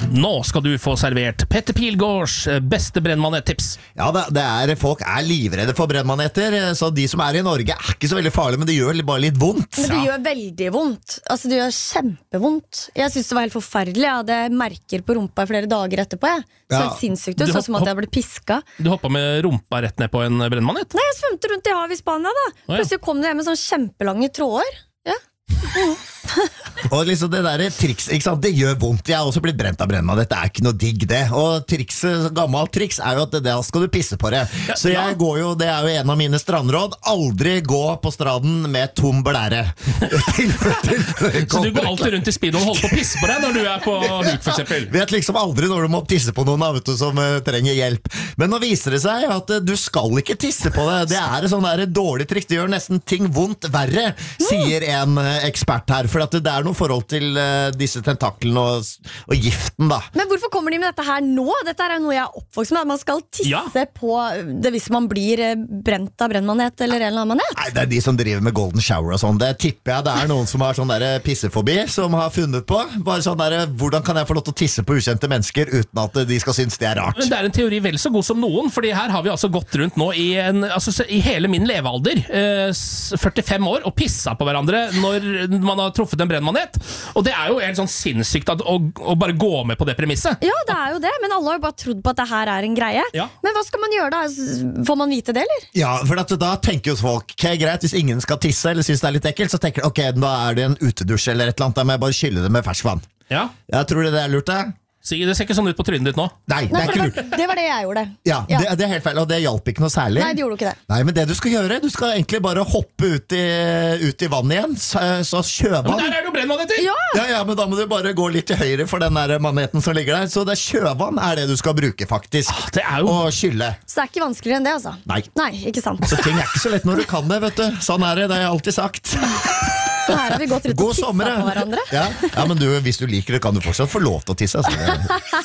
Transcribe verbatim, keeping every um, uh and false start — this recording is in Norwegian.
Nå skal du få servert Petter Pilgaards beste brennmanet-tips. Ja, det, det er, folk er livredde for brennmaneter, så de som er i Norge er ikke så veldig farlige, men det gjør bare litt vondt. Men det gjør veldig vondt. Altså, det gjør kjempevondt. Jeg synes det var helt forferdelig. Jeg hadde merker på rumpa i flere dager etterpå. Jeg. Så Ja. helt sinnssykt ut, Du sånn hopp- som at jeg ble piska. Du hoppa med rumpa rett ned på en brennmanet? Nei, jeg svømte rundt i havet i Spania da. ja. Plutselig kom det hjem med sånne kjempelange tråder. Ja. Og liksom det der triks, ikke sant, det gjør vondt. Jeg har også blitt brent av brennmann. Dette er ikke noe digg det. Og trikset, gammelt triks er jo at da skal du pisse på det. Så jeg går jo, det er jo en av mine strandråd, aldri gå på stranden med tom blære. Så du går alltid rundt i speedoen og holder på å pisse på deg når du er på huk, for eksempel? Vet liksom aldri når du må tisse på noen vet du, som uh, trenger hjelp. Men nå viser det seg at uh, du skal ikke tisse på det. Det er et sånn der dårlig triks. Det gjør nesten ting vondt verre, sier en uh, ekspert her. For at det er noe forhold til uh, disse tentaklene og, og giften da. Men hvorfor kommer de med dette her nå? Dette er jo noe jeg er oppvokst med, at man skal tisse Ja. på det hvis man blir eh, brent av brennmanet eller en eller annen manet. Nei, det er de som driver med golden shower og sånn. Det tipper jeg det er noen som har sånn der pissefobi, som har funnet på. Bare sånn der, hvordan kan jeg få lov til å tisse på ukjente mennesker uten at de skal synes det er rart? Men det er en teori vel så god som noen, fordi her har vi altså gått rundt nå i, en, altså, så- i hele min levealder, eh, s- førtifem år, og pissa på hverandre når man har truffet en brennmanet. Og det er jo helt sånn sinnssykt at, å, å bare gå med på det premisset. Ja, det er jo det, men alle har jo bare trodd på at det her er en greie. Ja. Men hva skal man gjøre da? Får man vite det, eller? Ja, for at da tenker jo folk, ok, greit, hvis ingen skal tisse eller synes det er litt ekkelt, så tenker de, ok, da er det en utedusj eller et eller annet, da må jeg bare skylle det med ferskvann. Ja. Jeg tror det det er lurt det. Så det ser ikke sånn ut på trynet ditt nå. Nei, det Nei, er for ikke det, lurt. var, det var det jeg gjorde. Ja, Ja. Det, det er helt feil, og det hjalp ikke noe særlig. Nei, det gjorde ikke det. Nei, men det du skal gjøre, du skal egentlig bare hoppe ut i, ut i vann igjen, så, så Men sjøvann. der er det jo brennmaneter! Ja! Ja, ja, men da må du bare gå litt til høyre for den der maneten som ligger der. Så det er sjøvann er det du skal bruke, faktisk. Ah, det er jo- Og skylle. Så det er ikke vanskeligere enn det, altså? Nei. Nei, ikke sant. Så ting er ikke så lett når du kan det, vet du. Sånn er det, det har jeg alltid sagt. Her har vi gått rundt og God tissa sommer, på hverandre. ja. Ja, men du, hvis du liker det, kan du fortsatt få lov til å tisse. Altså.